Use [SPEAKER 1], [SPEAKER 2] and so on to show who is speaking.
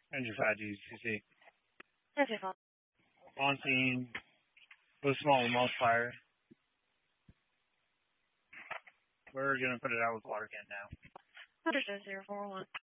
[SPEAKER 1] Engine 5G, CC.
[SPEAKER 2] Okay, fine.
[SPEAKER 1] On scene with small emulsifier. We're going to put it out with water can now.
[SPEAKER 2] Understood, 041.